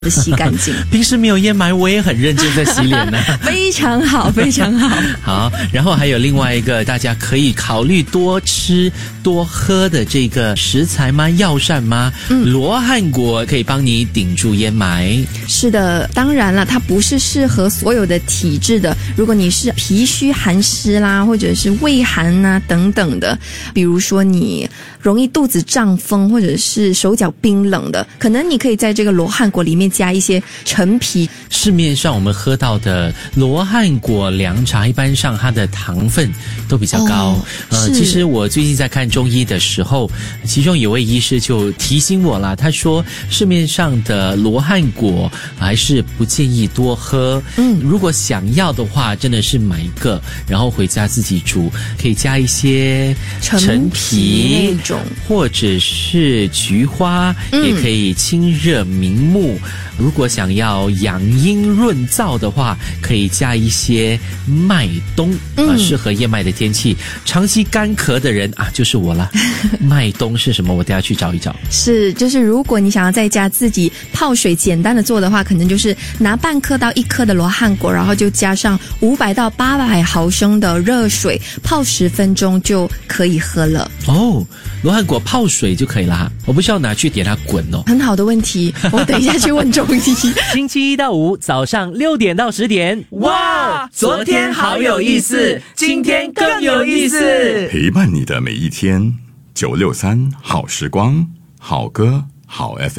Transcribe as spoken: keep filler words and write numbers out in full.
的洗干净。 平时没有烟霾，我也很认真在洗脸呢、啊。 非常好，非常好。 好，然后还有另外一个大家可以考虑多吃多喝的这个食材吗？药膳吗？嗯，罗汉果可以帮你顶住烟霾。 是的，当然了，它不是适合所有的体质的。如果你是脾虚寒湿啦，或者是胃寒啊等等的，比如说你容易肚子胀风，或者是手脚冰冷的，可能你可以在这个罗汉果里面加一些陈皮。 市面上我们喝到的罗汉果凉茶，一般上它的糖分都比较高。哦、呃，其实我最近在看中医的时候，其中有位医师就提醒我啦，他说市面上的罗汉果还是不建议多喝。嗯，如果想要的话，真的是买一个，然后回家自己煮，可以加一些陈皮那种， 或者是菊花，嗯、也可以清热明目。如果想要养阴润燥的话，可以加一些麦冬，嗯、啊，适合燕麦的天气。长期干咳的人啊，就是我了。麦冬是什么？我等下去找一找。 是，就是如果你想要在家自己泡水简单的做的话，可能就是拿半颗到一颗的罗汉果，然后就加上五百到八百毫升的热水，泡十分钟就可以喝了。 哦，罗汉果泡水就可以啦，我不需要拿去给它滚哦。 很好的问题，我等一下去问中医。 星期一到五早上六点到十点， 哇，昨天好有意思，今天更有意思， 陪伴你的每一天。九六三好时光，好歌好 F M。